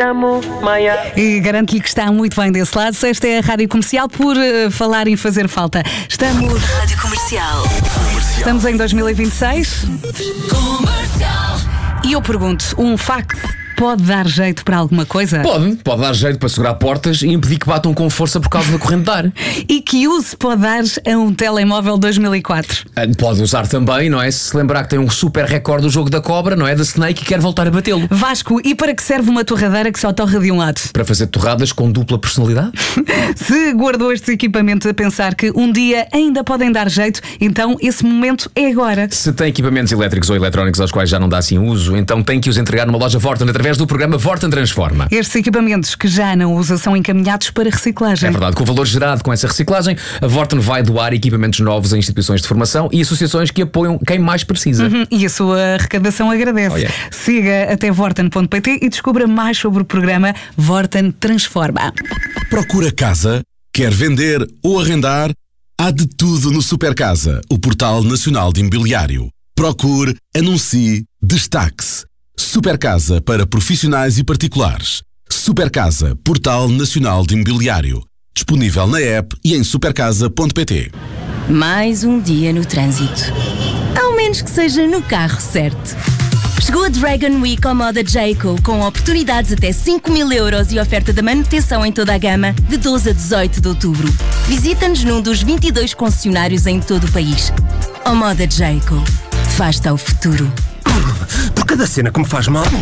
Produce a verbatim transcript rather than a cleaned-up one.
E garanto-lhe que está muito bem desse lado. Esta é a Rádio Comercial, por uh, falar em fazer falta. Estamos... Rádio Comercial. Estamos em dois mil e vinte e seis. Comercial. E eu pergunto, um fax pode dar jeito para alguma coisa? Pode, pode dar jeito para segurar portas e impedir que batam com força por causa da corrente de ar. E que uso pode dar a um telemóvel dois mil e quatro? Pode usar também, não é? Se se lembrar que tem um super recorde do jogo da cobra, não é? Da Snake, e quer voltar a batê-lo. Vasco, e para que serve uma torradeira que só torra de um lado? Para fazer torradas com dupla personalidade? Se guardou estes equipamentos a pensar que um dia ainda podem dar jeito, então esse momento é agora. Se tem equipamentos elétricos ou eletrónicos aos quais já não dá assim uso, então tem que os entregar numa loja Vorten através do programa Vorten Transforma. Estes equipamentos que já não usa são encaminhados para reciclagem. É verdade, com o valor gerado com essa reciclagem, a Vorten vai doar equipamentos novos a instituições de formação e associações que apoiam quem mais precisa. Uhum, e a sua arrecadação agradece. Oh, yeah. Siga até vorten ponto pt e descubra mais sobre o programa Vorten Transforma. Procura casa? Quer vender ou arrendar? Há de tudo no Supercasa, o portal nacional de imobiliário. Procure, anuncie, destaque-se. Supercasa para profissionais e particulares. Supercasa, portal nacional de imobiliário. Disponível na app e em supercasa ponto pt. Mais um dia no trânsito. Ao menos que seja no carro certo. Chegou a Dragon Week ao Moda Jayco, com oportunidades até cinco mil euros e oferta de manutenção em toda a gama, de doze a dezoito de outubro. Visita-nos num dos vinte e dois concessionários em todo o país. Ao Moda Jayco, faz-te ao futuro. Por cada cena que me faz mal,